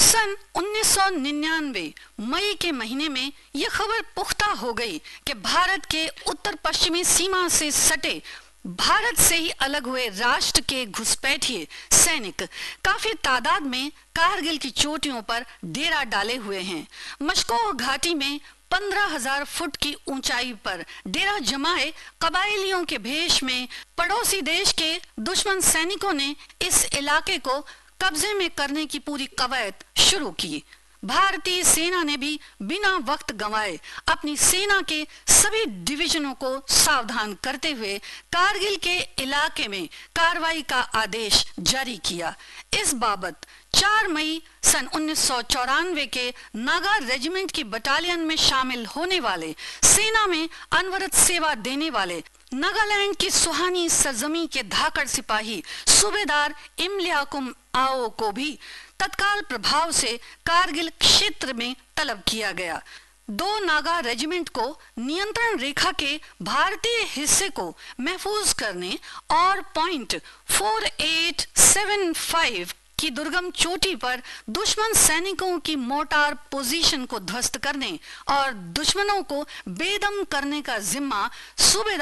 सन 1999 मई के महीने में यह खबर पुख्ता हो गई कि भारत के उत्तर पश्चिमी सीमा से सटे भारत से ही अलग हुए राष्ट्र के घुसपैठिए सैनिक काफी तादाद में कारगिल की चोटियों पर डेरा डाले हुए हैं। मशकोह घाटी में 15,000 फुट की ऊंचाई पर डेरा जमाए कबायलियों के भेष में पड़ोसी देश के दुश्मन सैनिकों ने इस इलाके को कब्जे में करने की पूरी कवायद शुरू की। भारतीय सेना ने भी बिना वक्त गंवाए अपनी सेना के सभी डिवीजनों को सावधान करते हुए कारगिल के इलाके में कार्रवाई का आदेश जारी किया। इस बाबत 4 मई सन 1994 के नागा रेजिमेंट की बटालियन में शामिल होने वाले सेना में अनवरत सेवा देने वाले नागालैंड की सुहानी सरजमी के धाकड़ सिपाही सूबेदार इमलियाकुम आओ को भी तत्काल प्रभाव से कारगिल क्षेत्र में तलब किया गया। 2 नागा रेजिमेंट को नियंत्रण रेखा के भारतीय हिस्से को महफूज करने और पॉइंट 4875 की दुर्गम चोटी पर दुश्मन सैनिकों की मोर्टार पोजीशन को ध्वस्त करने और दुश्मनों को बेदम करने का जिम्मा सूबेदार